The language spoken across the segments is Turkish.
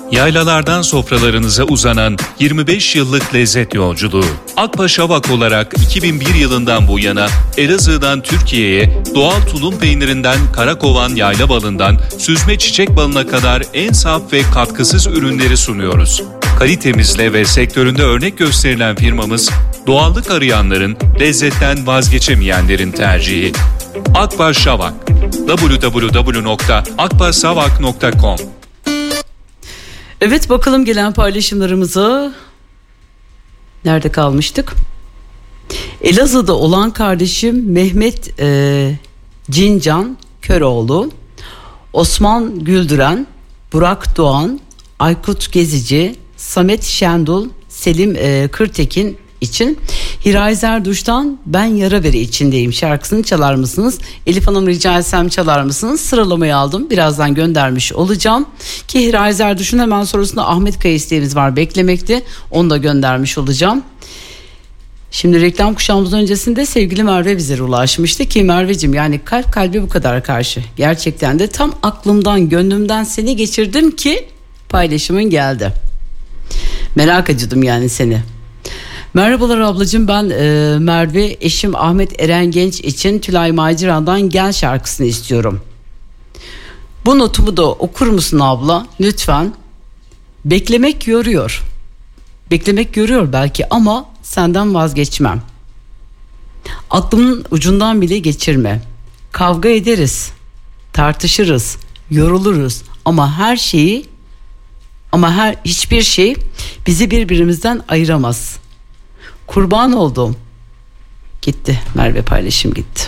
Yaylalardan sofralarınıza uzanan 25 yıllık lezzet yolculuğu. Akbaş Avak olarak 2001 yılından bu yana Elazığ'dan Türkiye'ye doğal tulum peynirinden karakovan yayla balından süzme çiçek balına kadar en saf ve katkısız ürünleri sunuyoruz. Kalitemizle ve sektöründe örnek gösterilen firmamız, doğallık arayanların, lezzetten vazgeçemeyenlerin tercihi. Akbaş Avak. www.akbaşavak.com. Evet, bakalım gelen paylaşımlarımıza. Nerede kalmıştık? Elazığ'da olan kardeşim Mehmet Cincan Köroğlu, Osman Güldüren, Burak Doğan, Aykut Gezici, Samet Şendul, Selim Kırtekin için Hiray Zerduş'tan Ben Yara Bere içindeyim şarkısını çalar mısınız? Elif Hanım, rica etsem çalar mısınız? Sıralamayı aldım, birazdan göndermiş olacağım ki Hiray Zerduş'un hemen sonrasında Ahmet Kaya isteğimiz var beklemekte, onu da göndermiş olacağım. Şimdi reklam kuşağımızın öncesinde sevgili Merve bize ulaşmıştı ki Merveciğim, yani kalp kalbi bu kadar karşı, gerçekten de tam aklımdan gönlümden seni geçirdim ki paylaşımın geldi. Merak ediyordum yani seni. Merhabalar ablacığım, ben Merve, eşim Ahmet Eren Genç için Tülay Maciran'dan Gel şarkısını istiyorum. Bu notumu da okur musun abla lütfen? Beklemek yoruyor. Beklemek yoruyor belki ama senden vazgeçmem. Aklımın ucundan bile geçirme. Kavga ederiz, tartışırız, yoruluruz ama hiçbir şey bizi birbirimizden ayıramaz. Kurban oldum. Gitti Merve, paylaşım gitti.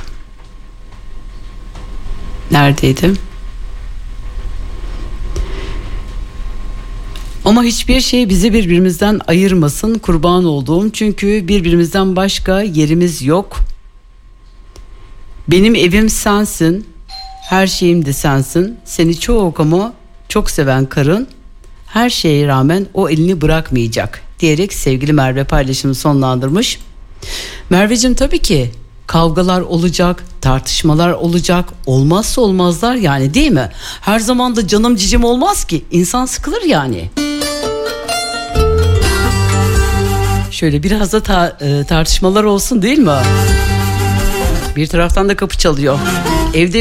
Neredeydim? Ama hiçbir şey bizi birbirimizden ayırmasın, kurban olduğum, çünkü birbirimizden başka yerimiz yok. Benim evim sensin, her şeyim de sensin. Seni çok ama çok seven karın her şeye rağmen o elini bırakmayacak diyerek sevgili Merve paylaşımı sonlandırmış. Merveciğim, tabii ki kavgalar olacak, tartışmalar olacak, olmazsa olmazlar yani, değil mi? Her zaman da canım cicim olmaz ki, insan sıkılır yani. Şöyle biraz da tartışmalar olsun, değil mi? Bir taraftan da kapı çalıyor. Evde